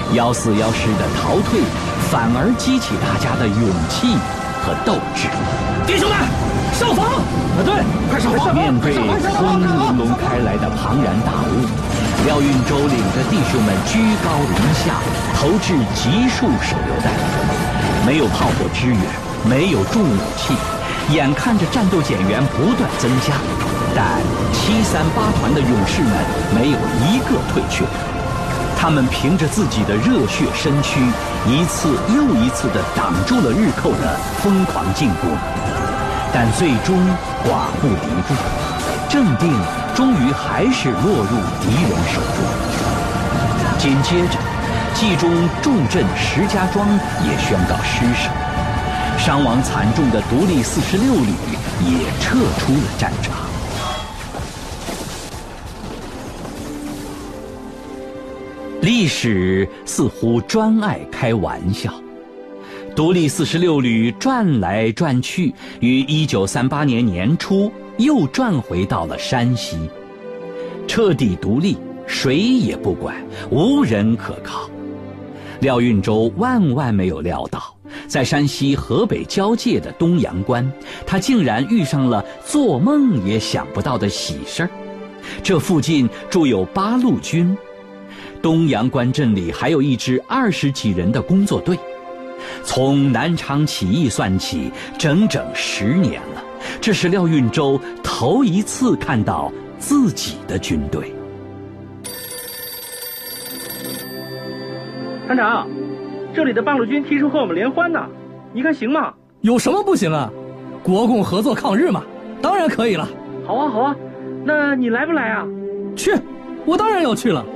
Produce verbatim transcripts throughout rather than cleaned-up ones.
要死要尸的逃退，反而激起大家的勇气和斗志。 弟兄们，上房！啊，对，快上房！ 面对轰隆隆开来的庞然大物，廖运周领着弟兄们居高临下，投掷集束手榴弹。没有炮火支援，没有重武器，眼看着战斗减员不断增加，但七三八团的勇士们没有一个退却。他们凭着自己的热血身躯，一次又一次地挡住了日寇的疯狂进攻，但最终寡不敌众，正定终于还是落入敌人手中。紧接着，冀中重镇石家庄也宣告失守，伤亡惨重的独立四十六旅也撤出了战场。历史似乎专爱开玩笑，独立四十六旅转来转去，于一九三八年年初又转回到了山西。彻底独立，谁也不管，无人可靠。廖运周万万没有料到，在山西河北交界的东阳关，他竟然遇上了做梦也想不到的喜事儿。这附近驻有八路军，东阳关镇里还有一支二十几人的工作队。从南昌起义算起，整整十年了，这是廖运周头一次看到自己的军队。 团长，这里的八路军提出和我们联欢呢，你看行吗？ 有什么不行啊？国共合作抗日嘛，当然可以了。 好啊好啊，那你来不来啊？ 去，我当然要去了。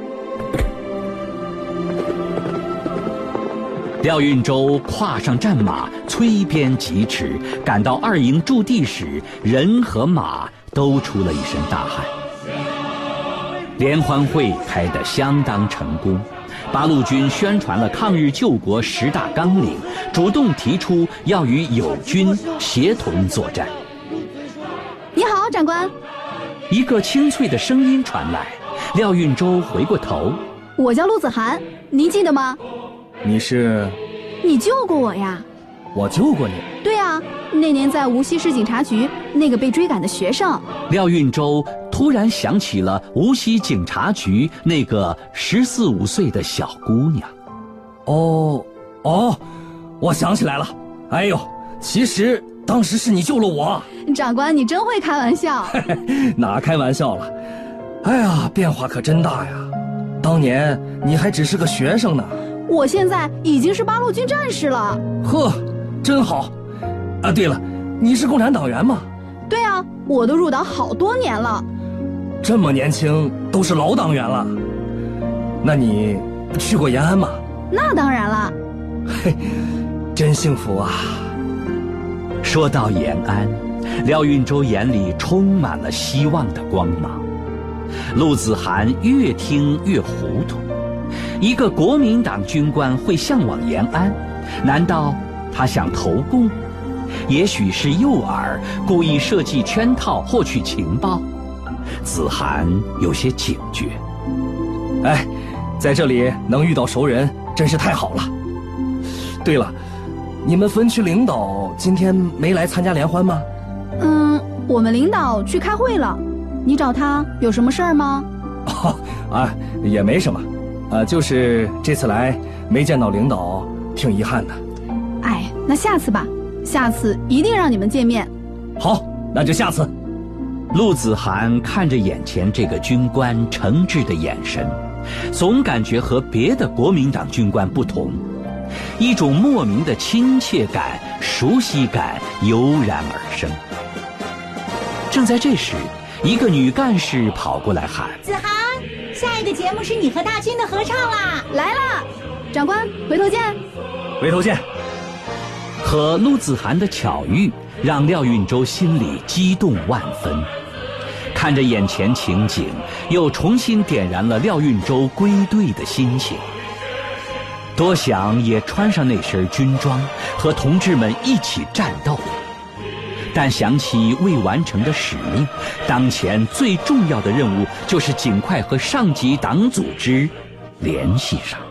廖运周跨上战马，催鞭疾驰，赶到二营驻地时，人和马都出了一身大汗。联欢会开得相当成功，八路军宣传了抗日救国十大纲领，主动提出要与友军协同作战。 你好，长官。 一个清脆的声音传来，廖运周回过头。 我叫陆子涵，您记得吗？ 你是？ 你救过我呀。 我救过你？ 对啊，那年在无锡市警察局那个被追赶的学生。 廖运周突然想起了无锡警察局那个十四五岁的小姑娘。 哦哦，我想起来了。哎呦，其实当时是你救了我。 长官，你真会开玩笑。 哪开玩笑了？哎呀，变化可真大呀！当年你还只是个学生呢。 我现在已经是八路军战士了。 呵，真好。啊，对了，你是共产党员吗？ 对啊，我都入党好多年了。 这么年轻，都是老党员了。那你去过延安吗？ 那当然了。 嘿，真幸福啊。 说到延安，廖运周眼里充满了希望的光芒。陆子涵越听越糊涂，一个国民党军官会向往延安，难道他想投共？也许是诱饵，故意设计圈套获取情报。子涵有些警觉。 哎，在这里能遇到熟人真是太好了。对了，你们分区领导今天没来参加联欢吗？ 嗯，我们领导去开会了。你找他有什么事儿吗？ 哦，啊，也没什么，呃，就是这次来没见到领导，挺遗憾的。 哎，那下次吧，下次一定让你们见面。 好，那就下次。 陆子涵看着眼前这个军官诚挚的眼神，总感觉和别的国民党军官不同，一种莫名的亲切感、熟悉感油然而生。正在这时，一个女干事跑过来喊： 子涵，下一个节目是你和大军的合唱啦！ 来啦，长官，回头见。 回头见。 和陆子涵的巧遇让廖运周心里激动万分，看着眼前情景，又重新点燃了廖运周归队的心情。多想也穿上那身军装，和同志们一起战斗。但想起未完成的使命，当前最重要的任务就是尽快和上级党组织联系上。